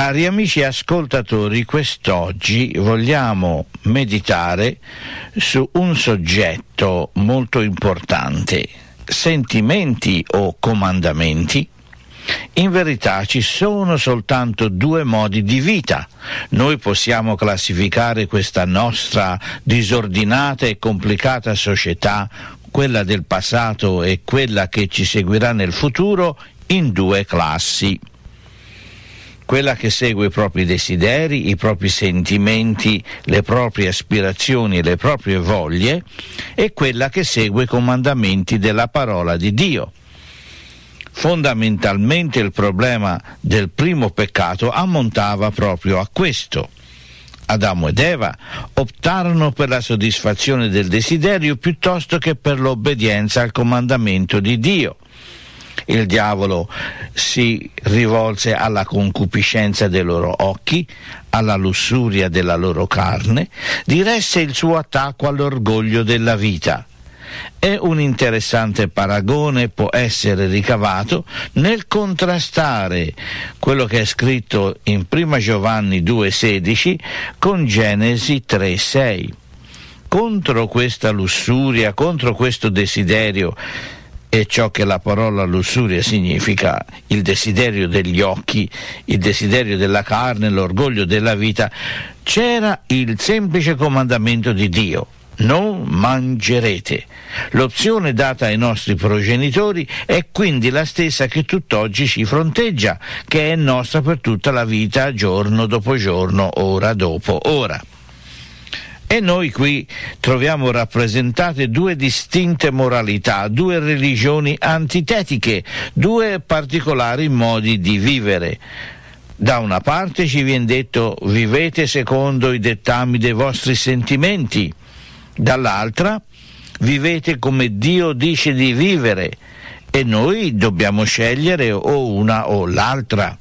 Cari amici ascoltatori, quest'oggi vogliamo meditare su un soggetto molto importante. Sentimenti o comandamenti? In verità ci sono soltanto due modi di vita. Noi possiamo classificare questa nostra disordinata e complicata società, quella del passato e quella che ci seguirà nel futuro, in due classi. Quella che segue i propri desideri, i propri sentimenti, le proprie aspirazioni e le proprie voglie, e quella che segue i comandamenti della parola di Dio. Fondamentalmente il problema del primo peccato ammontava proprio a questo. Adamo ed Eva optarono per la soddisfazione del desiderio piuttosto che per l'obbedienza al comandamento di Dio. Il diavolo si rivolse alla concupiscenza dei loro occhi, alla lussuria della loro carne, diresse il suo attacco all'orgoglio della vita. E un interessante paragone può essere ricavato nel contrastare quello che è scritto in 1 Giovanni 2,16 con Genesi 3,6. Contro questa lussuria, contro questo desiderio, e ciò che la parola lussuria significa, il desiderio degli occhi, il desiderio della carne, l'orgoglio della vita, c'era il semplice comandamento di Dio: non mangerete. L'opzione data ai nostri progenitori è quindi la stessa che tutt'oggi ci fronteggia, che è nostra per tutta la vita, giorno dopo giorno, ora dopo ora. E noi qui troviamo rappresentate due distinte moralità, due religioni antitetiche, due particolari modi di vivere. Da una parte ci viene detto: vivete secondo i dettami dei vostri sentimenti, dall'altra vivete come Dio dice di vivere, e noi dobbiamo scegliere o una o l'altra.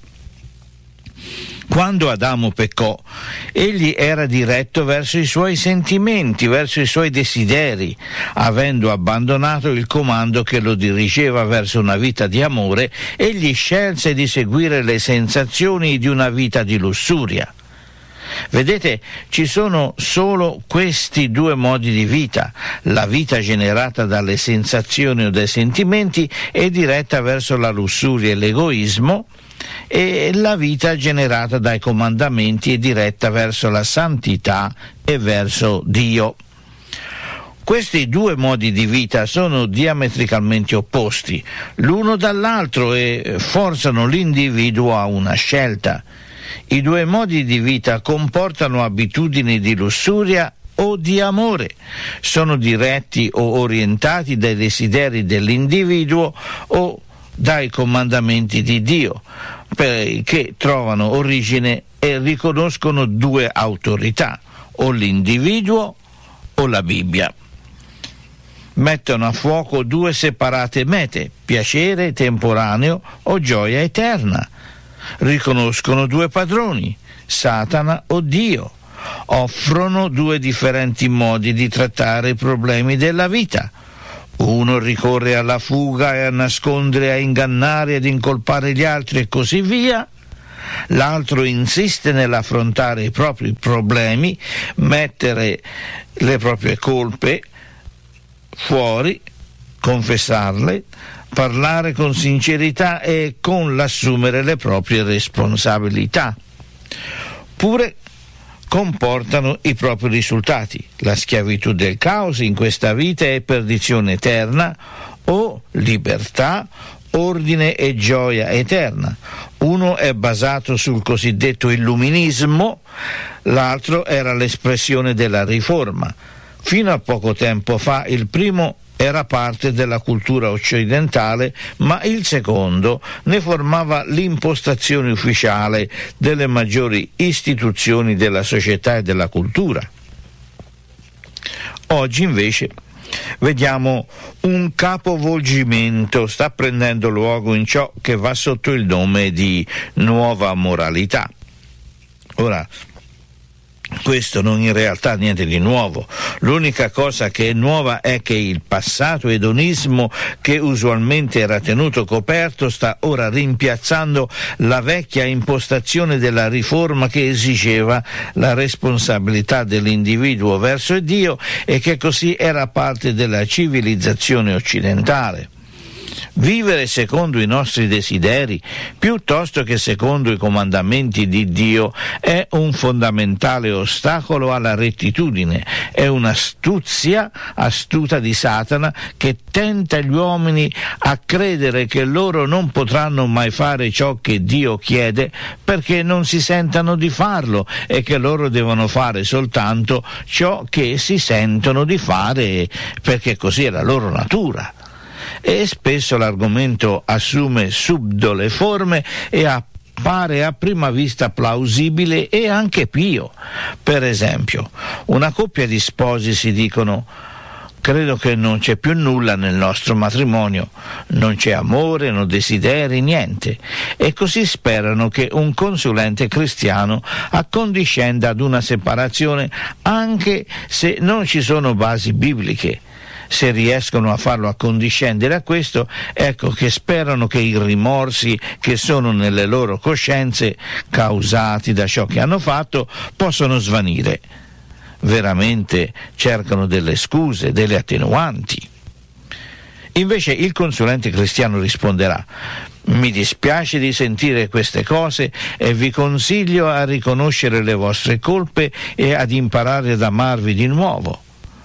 Quando Adamo peccò, egli era diretto verso i suoi sentimenti, verso i suoi desideri, avendo abbandonato il comando che lo dirigeva verso una vita di amore. Egli scelse di seguire le sensazioni di una vita di lussuria. Vedete, ci sono solo questi due modi di vita. La vita generata dalle sensazioni o dai sentimenti è diretta verso la lussuria e l'egoismo, e la vita generata dai comandamenti è diretta verso la santità e verso Dio. Questi due modi di vita sono diametricalmente opposti l'uno dall'altro e forzano l'individuo a una scelta. I due modi di vita comportano abitudini di lussuria o di amore, sono diretti o orientati dai desideri dell'individuo o dai comandamenti di Dio, che trovano origine e riconoscono due autorità, o l'individuo o la Bibbia. Mettono a fuoco due separate mete: piacere temporaneo o gioia eterna. Riconoscono due padroni: Satana o Dio. Offrono due differenti modi di trattare i problemi della vita. Uno ricorre alla fuga e a nascondere, a ingannare, ad incolpare gli altri e così via. L'altro insiste nell'affrontare i propri problemi, mettere le proprie colpe fuori, confessarle, parlare con sincerità e con l'assumere le proprie responsabilità. Pure comportano i propri risultati: la schiavitù del caos in questa vita e perdizione eterna, o libertà, ordine e gioia eterna. Uno è basato sul cosiddetto illuminismo, l'altro era l'espressione della riforma. Fino a poco tempo fa il primo era parte della cultura occidentale, ma il secondo ne formava l'impostazione ufficiale delle maggiori istituzioni della società e della cultura. Oggi invece vediamo un capovolgimento sta prendendo luogo in ciò che va sotto il nome di nuova moralità. Ora, Questo non in realtà niente di nuovo. L'unica cosa che è nuova è che il passato edonismo, che usualmente era tenuto coperto, sta ora rimpiazzando la vecchia impostazione della riforma che esigeva la responsabilità dell'individuo verso Dio e che così era parte della civilizzazione occidentale. Vivere secondo i nostri desideri piuttosto che secondo i comandamenti di Dio è un fondamentale ostacolo alla rettitudine, è un'astuzia astuta di Satana che tenta gli uomini a credere che loro non potranno mai fare ciò che Dio chiede perché non si sentano di farlo e che loro devono fare soltanto ciò che si sentono di fare perché così è la loro natura. E spesso l'argomento assume subdole forme e appare a prima vista plausibile e anche pio. Per esempio, una coppia di sposi si dicono: credo che non c'è più nulla nel nostro matrimonio, non c'è amore, non desideri, niente. E così sperano che un consulente cristiano accondiscenda ad una separazione anche se non ci sono basi bibliche. Se riescono a farlo accondiscendere a questo, ecco che sperano che i rimorsi che sono nelle loro coscienze, causati da ciò che hanno fatto, possano svanire. Veramente cercano delle scuse, delle attenuanti. Invece il consulente cristiano risponderà: mi dispiace di sentire queste cose e vi consiglio a riconoscere le vostre colpe e ad imparare ad amarvi di nuovo.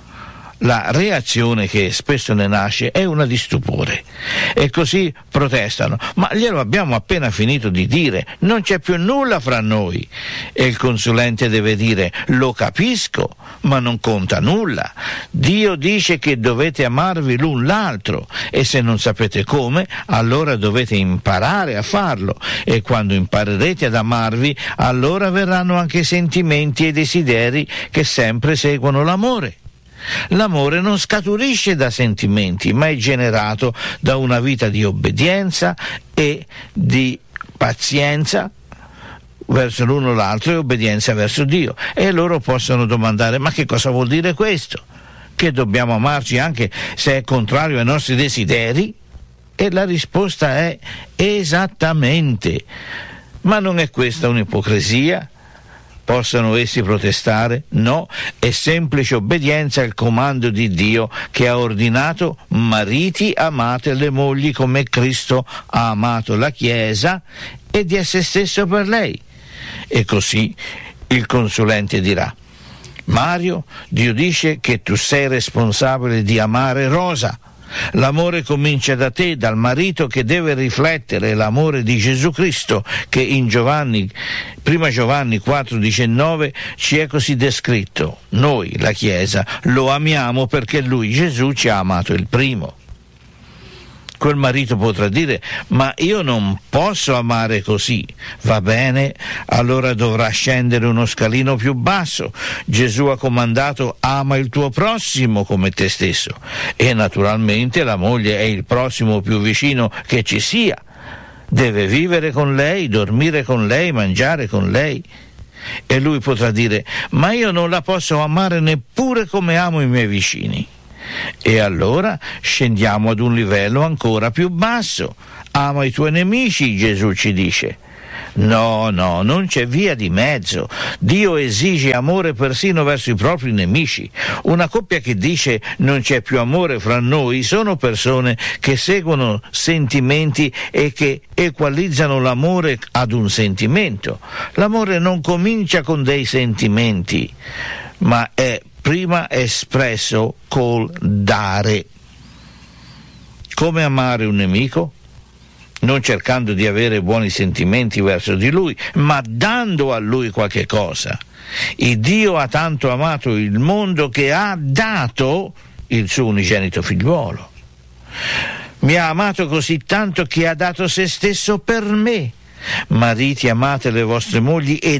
La reazione che spesso ne nasce è una di stupore e così protestano: ma glielo abbiamo appena finito di dire, non c'è più nulla fra noi. E il consulente deve dire: lo capisco, ma non conta nulla. Dio dice che dovete amarvi l'un l'altro e se non sapete come, allora dovete imparare a farlo e quando imparerete ad amarvi, allora verranno anche i sentimenti e i desideri che sempre seguono l'amore. L'amore non scaturisce da sentimenti, ma è generato da una vita di obbedienza e di pazienza verso l'uno o l'altro e obbedienza verso Dio. E loro possono domandare: ma che cosa vuol dire questo? Che dobbiamo amarci anche se è contrario ai nostri desideri? E la risposta è: esattamente. Ma non è questa un'ipocrisia? Possono essi protestare? No, è semplice obbedienza al comando di Dio che ha ordinato: mariti, amate le mogli come Cristo ha amato la Chiesa e dia se stesso per lei. E così il consulente dirà: Mario, Dio dice che tu sei responsabile di amare Rosa. L'amore comincia da te, dal marito, che deve riflettere l'amore di Gesù Cristo, che in prima Giovanni 4,19 ci è così descritto: noi, la Chiesa, lo amiamo perché Lui, Gesù, ci ha amato il primo. Quel marito potrà dire: ma io non posso amare così. Va bene, allora dovrà scendere uno scalino più basso. Gesù ha comandato: ama il tuo prossimo come te stesso. E naturalmente la moglie è il prossimo più vicino che ci sia. Deve vivere con lei, dormire con lei, mangiare con lei. E lui potrà dire: ma io non la posso amare neppure come amo i miei vicini. E allora scendiamo ad un livello ancora più basso. Ama i tuoi nemici, Gesù ci dice. No, non c'è via di mezzo. Dio esige amore persino verso i propri nemici. Una coppia che dice non c'è più amore fra noi sono persone che seguono sentimenti e che equalizzano l'amore ad un sentimento. L'amore non comincia con dei sentimenti, ma è prima espresso col dare. Come amare un nemico? Non cercando di avere buoni sentimenti verso di lui, ma dando a lui qualche cosa. Il Dio ha tanto amato il mondo che ha dato il suo unigenito figliuolo. Mi ha amato così tanto che ha dato se stesso per me. Mariti, amate le vostre mogli e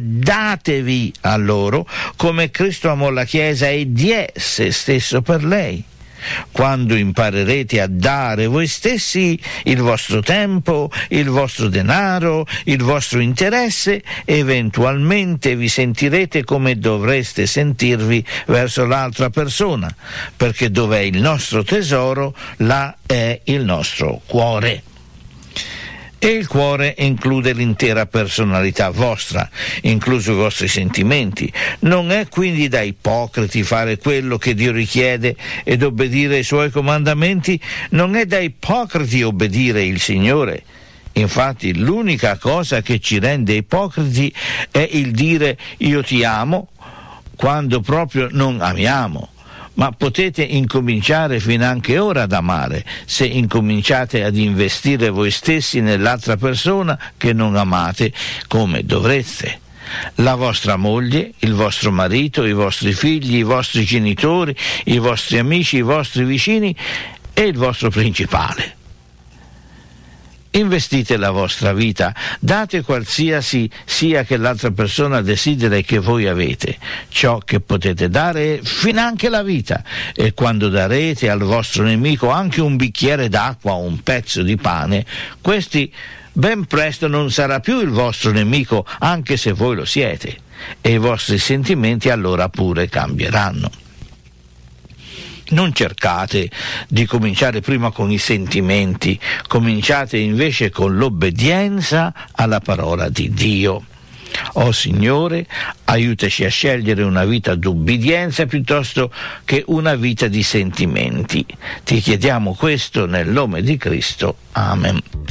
datevi a loro come Cristo amò la Chiesa e diè se stesso per lei. quando imparerete a dare voi stessi il vostro tempo, il vostro denaro, il vostro interesse, eventualmente vi sentirete come dovreste sentirvi verso l'altra persona, perché dov'è il nostro tesoro, là è il nostro cuore. E il cuore include l'intera personalità vostra, incluso i vostri sentimenti. Non è quindi da ipocriti fare quello che Dio richiede ed obbedire ai suoi comandamenti, non è da ipocriti obbedire il Signore. Infatti l'unica cosa che ci rende ipocriti è il dire io ti amo quando proprio non amiamo. Ma potete incominciare finanche ora ad amare, se incominciate ad investire voi stessi nell'altra persona che non amate come dovreste. La vostra moglie, il vostro marito, i vostri figli, i vostri genitori, i vostri amici, i vostri vicini e il vostro principale. Investite la vostra vita, date qualsiasi sia che l'altra persona desideri che voi avete. Ciò che potete dare è finanche la vita, e quando darete al vostro nemico anche un bicchiere d'acqua o un pezzo di pane, questi ben presto non sarà più il vostro nemico, anche se voi lo siete, e i vostri sentimenti allora pure cambieranno. Non cercate di cominciare prima con i sentimenti, cominciate invece con l'obbedienza alla parola di Dio. Oh Signore, aiutaci a scegliere una vita d'ubbidienza piuttosto che una vita di sentimenti. Ti chiediamo questo nel nome di Cristo. Amen.